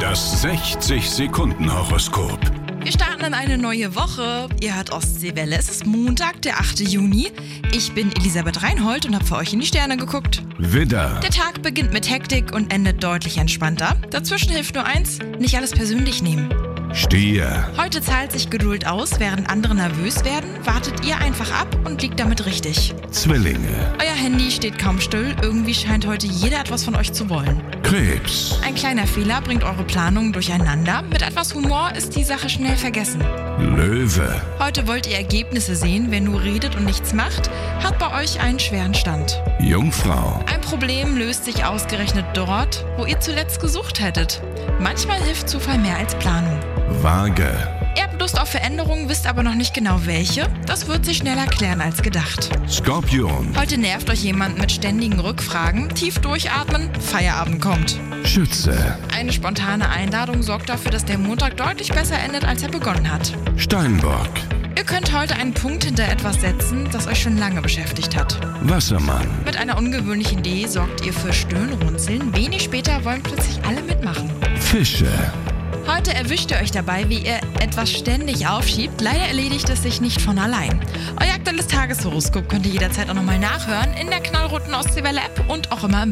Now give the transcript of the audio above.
Das 60-Sekunden-Horoskop. Wir starten in eine neue Woche. Ihr hört Ostseewelle. Es ist Montag, der 8. Juni. Ich bin Elisabeth Reinhold und habe für euch in die Sterne geguckt. Widder, Der Tag beginnt mit Hektik und endet deutlich entspannter. Dazwischen hilft nur eins: nicht alles persönlich nehmen. Stier, Heute zahlt sich Geduld aus, während andere nervös werden. Wartet ihr einfach ab und liegt damit richtig. Zwillinge, Euer Handy steht kaum still. Irgendwie scheint heute jeder etwas von euch zu wollen. Krebs, Ein kleiner Fehler bringt eure Planungen durcheinander. Mit etwas Humor ist die Sache schnell vergessen. Löwe, Heute wollt ihr Ergebnisse sehen. Wer nur redet und nichts macht, hat bei euch einen schweren Stand. Jungfrau, Ein Problem löst sich ausgerechnet dort, wo ihr zuletzt gesucht hättet. Manchmal hilft Zufall mehr als Planung. Waage, Ihr habt Lust auf Veränderungen, wisst aber noch nicht genau welche. Das wird sich schneller klären als gedacht. Skorpion, Heute nervt euch jemand mit ständigen Rückfragen. Tief durchatmen, Feierabend kommt. Schütze, Eine spontane Einladung sorgt dafür, dass der Montag deutlich besser endet, als er begonnen hat. Steinbock, Ihr könnt heute einen Punkt hinter etwas setzen, das euch schon lange beschäftigt hat. Wassermann, Mit einer ungewöhnlichen Idee sorgt ihr für Stirnrunzeln. Wenig später wollen plötzlich alle mitmachen. Fische, Heute erwischt ihr euch dabei, wie ihr etwas ständig aufschiebt. Leider erledigt es sich nicht von allein. Euer aktuelles Tageshoroskop könnt ihr jederzeit auch nochmal nachhören in der knallroten Ostseewelle-App und auch immer im